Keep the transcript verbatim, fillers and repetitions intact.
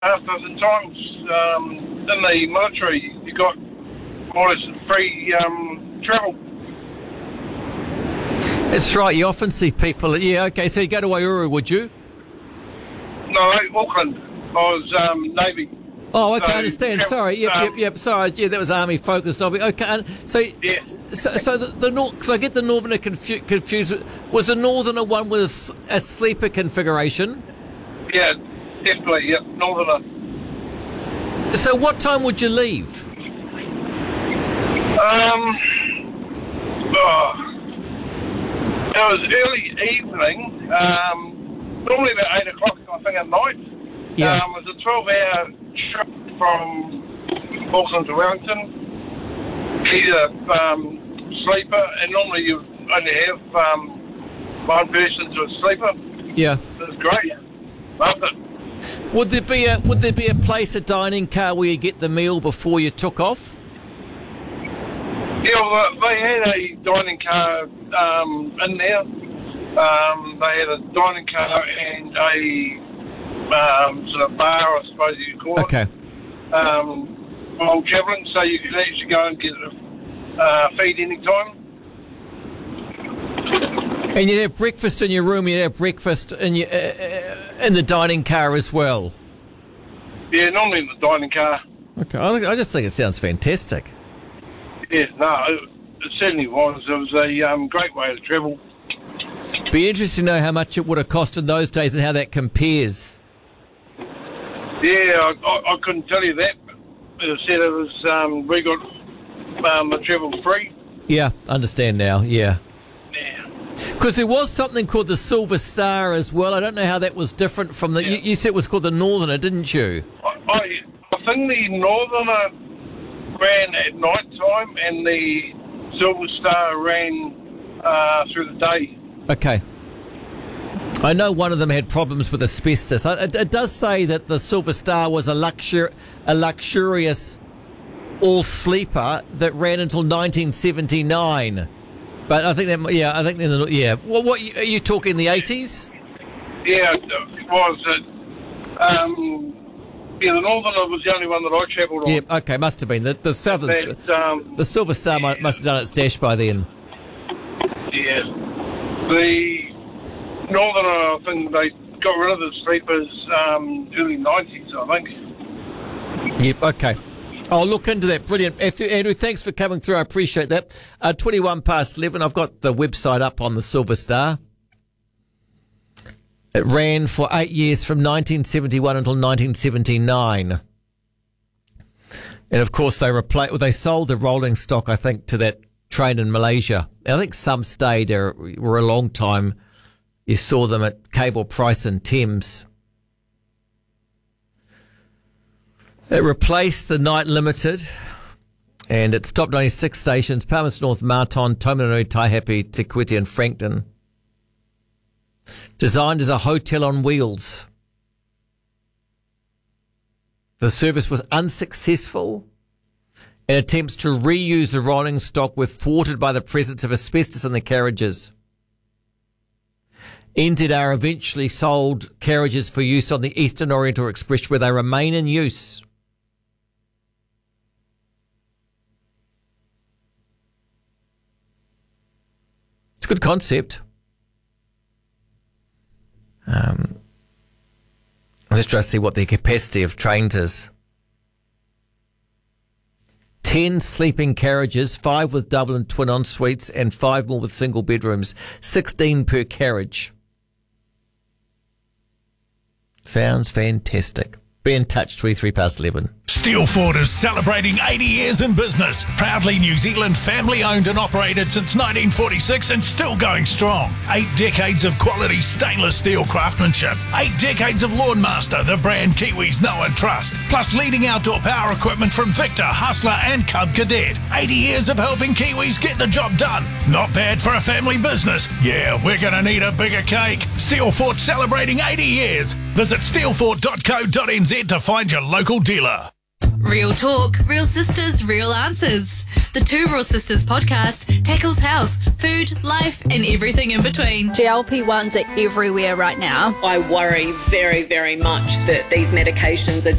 after the times um, in the military, you got more or less free um, travel. That's right. You often see people. Yeah, okay. So you go to Waiouru, would you? No, Auckland. I was um, Navy. Oh, okay. So, I understand. travel, Sorry. Yep, um, yep, yep. Sorry. Yeah, that was Army focused. Of it. Okay. And so, Yeah. so, so the, the North. Because I get the Northerner confu- confused. Was the Northerner one with a sleeper configuration? Yeah, definitely. Yep, Northerner. So, what time would you leave? Um, oh, it was early evening. Um, normally about eight o'clock, I think, at night. Yeah. Um, it was a twelve-hour trip from Auckland to Wellington. Either um, sleeper, and normally you only have um, one person to a sleeper. Yeah. It was great. Loved it. Would there be a Would there be a place, a dining car, where you get the meal before you took off? Yeah, well, they had a dining car um, in there. Um, they had a dining car and a um, sort of bar, I suppose you could call it. Okay. Um, while travelling, so you could actually go and get a uh, feed any time. And you'd have breakfast in your room. You'd have breakfast in your uh, in the dining car as well. Yeah, normally in the dining car. Okay. I, I just think it sounds fantastic. Yeah, no, it, it certainly was. It was a um, great way to travel. Be interesting to know how much it would have cost in those days and how that compares. Yeah, I, I, I couldn't tell you that. But as I said, it was um, we got um, the travel free. Yeah, understand now. Yeah. Yeah. Because there was something called the Silver Star as well. I don't know how that was different from the... Yeah. You, you said it was called the Northerner, didn't you? I, I, I think the Northerner ran at night time and the Silver Star ran uh, through the day. Okay. I know one of them had problems with asbestos. It, it does say that the Silver Star was a luxur- a luxurious all-sleeper that ran until nineteen seventy-nine. But I think that, yeah, I think, the, yeah. Well, what, are you talking the eighties? Yeah, it was. It, um, yeah, the Northerner was the only one that I travelled on. Yeah, okay, must have been. The, the Southern... That, um, the Silver Star yeah. might, must have done its dash by then. Yeah. The Northerner, I think they got rid of the sleepers um, early nineties, I think. Yep, okay. I'll look into that. Brilliant. Andrew, thanks for coming through. I appreciate that. Uh, twenty-one past eleven. I've got the website up on the Silver Star. It ran for eight years from nineteen seventy-one until nineteen seventy-nine. And, of course, they repla- well, they sold the rolling stock, I think, to that train in Malaysia. I think some stayed there were a long time. You saw them at Cable Price and Thames. It replaced the Night Limited, and it stopped ninety-six stations: Palmerston North, Marton, Taumarunui, Taihape, Te Kuiti and Frankton. Designed as a hotel on wheels. The service was unsuccessful, and attempts to reuse the rolling stock were thwarted by the presence of asbestos in the carriages. N Z R eventually sold carriages for use on the Eastern Oriental Express, where they remain in use. It's a good concept. Um, I'm just trying to see what the capacity of trains is. Ten sleeping carriages, five with double and twin en suites, and five more with single bedrooms. Sixteen per carriage. Sounds fantastic. Be in touch, twenty-three past eleven. Steelfort is celebrating eighty years in business. Proudly New Zealand family owned and operated since nineteen forty-six and still going strong. Eight decades of quality stainless steel craftsmanship. Eight decades of Lawnmaster, the brand Kiwis know and trust. Plus leading outdoor power equipment from Victor, Hustler and Cub Cadet. eighty years of helping Kiwis get the job done. Not bad for a family business. Yeah, we're going to need a bigger cake. Steelfort celebrating eighty years. Visit steelfort dot co dot n z to find your local dealer. Real talk, real sisters, real answers. The Two Real Sisters podcast tackles health, food, life, and everything in between. G L P ones are everywhere right now. I worry very, very much that these medications are